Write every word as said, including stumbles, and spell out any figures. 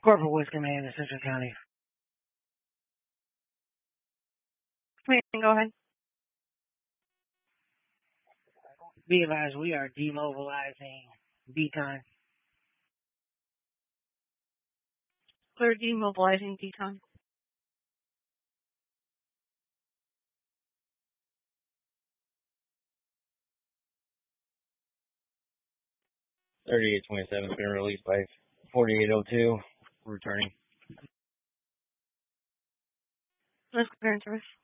Corporal Woods Command in Central County. Command, go ahead. Be advised, we are demobilizing Beacon. Clear demobilizing Beacon. thirty-eight twenty-seven has been released by forty-eight oh two, returning. Let's clear in service.